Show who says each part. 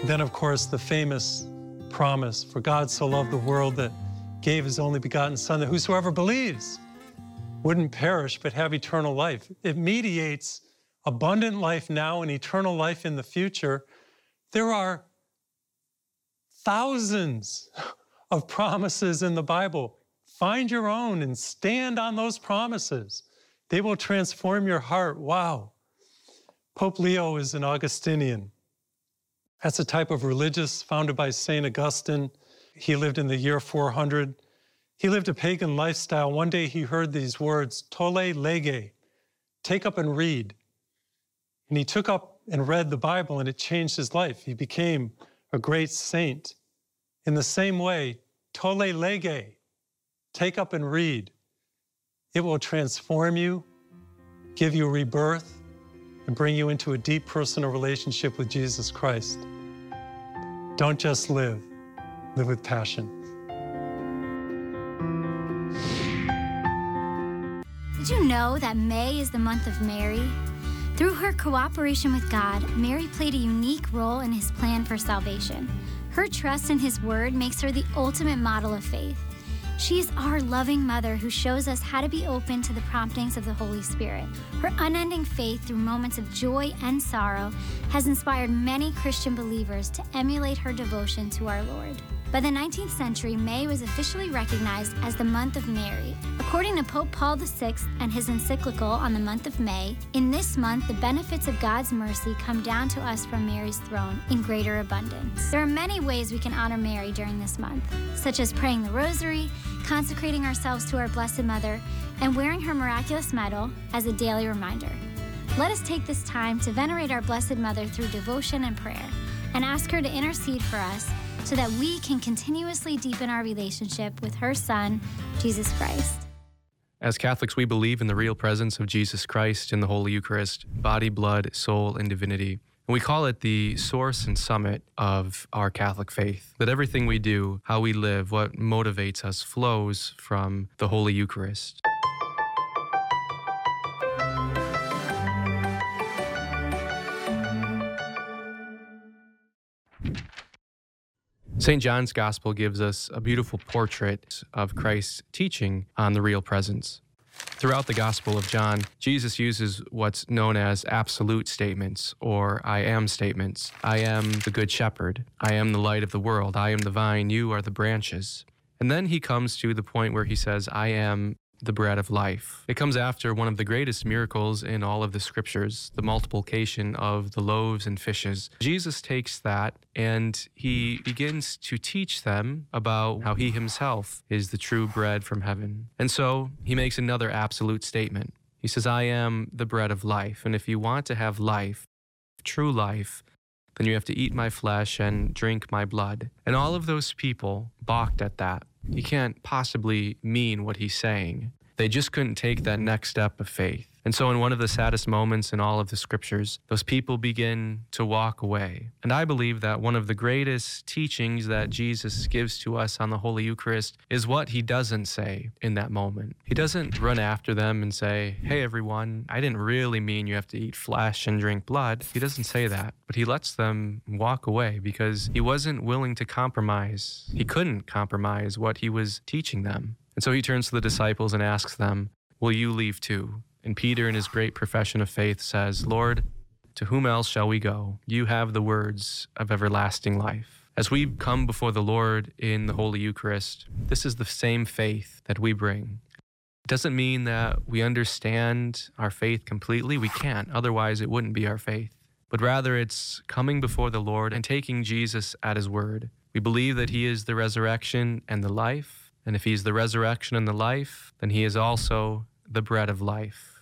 Speaker 1: Then, of course, the famous promise, for God so loved the world that gave his only begotten Son, that whosoever believes wouldn't perish but have eternal life. It mediates abundant life now and eternal life in the future. There are thousands of promises in the Bible. Find your own and stand on those promises. They will transform your heart. Wow. Pope Leo is an Augustinian. That's a type of religious founded by St. Augustine. He lived in the year 400. He lived a pagan lifestyle. One day he heard these words, tolle lege, take up and read. And he took up and read the Bible, and it changed his life. He became a great saint. In the same way, tolle lege, take up and read. It will transform you, give you rebirth, and bring you into a deep personal relationship with Jesus Christ. Don't just live, live with passion.
Speaker 2: Did you know that May is the month of Mary? Through her cooperation with God, Mary played a unique role in his plan for salvation. Her trust in his word makes her the ultimate model of faith. She is our loving mother who shows us how to be open to the promptings of the Holy Spirit. Her unending faith through moments of joy and sorrow has inspired many Christian believers to emulate her devotion to our Lord. By the 19th century, May was officially recognized as the month of Mary. According to Pope Paul VI and his encyclical on the month of May, in this month, the benefits of God's mercy come down to us from Mary's throne in greater abundance. There are many ways we can honor Mary during this month, such as praying the rosary, consecrating ourselves to our Blessed Mother, and wearing her miraculous medal as a daily reminder. Let us take this time to venerate our Blessed Mother through devotion and prayer, and ask her to intercede for us so that we can continuously deepen our relationship with her Son, Jesus Christ.
Speaker 3: As Catholics, we believe in the real presence of Jesus Christ in the Holy Eucharist, body, blood, soul, and divinity. And we call it the source and summit of our Catholic faith, that everything we do, how we live, what motivates us, flows from the Holy Eucharist. St. John's Gospel gives us a beautiful portrait of Christ's teaching on the real presence. Throughout the Gospel of John, Jesus uses what's known as absolute statements, or I am statements. I am the good shepherd. I am the light of the world. I am the vine. You are the branches. And then he comes to the point where he says, I am the bread of life. It comes after one of the greatest miracles in all of the scriptures, the multiplication of the loaves and fishes. Jesus takes that and he begins to teach them about how he himself is the true bread from heaven. And so he makes another absolute statement. He says, I am the bread of life. And if you want to have life, true life, then you have to eat my flesh and drink my blood. And all of those people balked at that. He can't possibly mean what he's saying. They just couldn't take that next step of faith. And so in one of the saddest moments in all of the scriptures, those people begin to walk away. And I believe that one of the greatest teachings that Jesus gives to us on the Holy Eucharist is what he doesn't say in that moment. He doesn't run after them and say, hey everyone, I didn't really mean you have to eat flesh and drink blood. He doesn't say that, but he lets them walk away because he wasn't willing to compromise. He couldn't compromise what he was teaching them. And so he turns to the disciples and asks them, will you leave too? And Peter, in his great profession of faith, says, Lord, to whom else shall we go? You have the words of everlasting life. As we come before the Lord in the Holy Eucharist, this is the same faith that we bring. It doesn't mean that we understand our faith completely. We can't. Otherwise, it wouldn't be our faith. But rather, it's coming before the Lord and taking Jesus at his word. We believe that he is the resurrection and the life. And if he's the resurrection and the life, then he is also the bread of life.